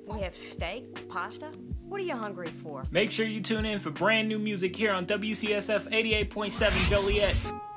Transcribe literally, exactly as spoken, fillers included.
We have steak, pasta. What are you hungry for? Make sure you tune in for brand new music here on W C S F eighty-eight point seven Joliet.